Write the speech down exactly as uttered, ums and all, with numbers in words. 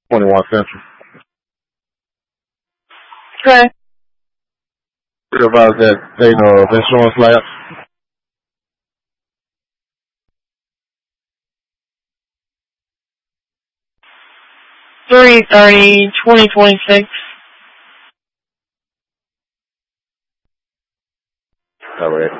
twenty-one Central. Okay. About that date of insurance lapse. three thirty, twenty twenty-six. All right.